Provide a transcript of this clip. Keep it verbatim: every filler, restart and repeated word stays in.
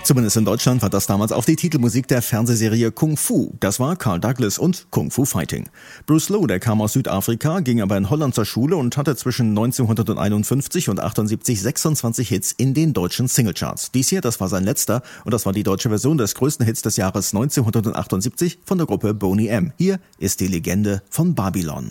Zumindest in Deutschland war das damals auch die Titelmusik der Fernsehserie Kung Fu. Das war Carl Douglas und Kung Fu Fighting. Bruce Lowe, der kam aus Südafrika, ging aber in Holland zur Schule und hatte zwischen neunzehnhunderteinundfünfzig und achtundsiebzig sechsundzwanzig Hits in den deutschen Singlecharts. Dies hier, das war sein letzter und das war die deutsche Version des größten Hits des Jahres neunzehnhundertachtundsiebzig von der Gruppe Boney M. Hier ist die Legende von Babylon.